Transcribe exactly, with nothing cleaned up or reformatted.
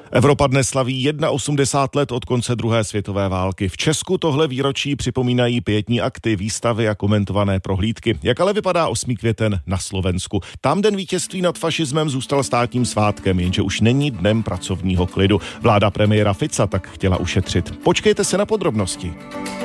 Evropa dnes slaví osmdesát jedna let od konce druhé světové války. V Česku tohle výročí připomínají pietní akty, výstavy a komentované prohlídky. Jak ale vypadá osmý květen na Slovensku? Tam den vítězství nad fašismem zůstal státním svátkem, jenže už není dnem pracovního klidu. Vláda premiéra Fica tak chtěla ušetřit. Počkejte se na podrobnosti.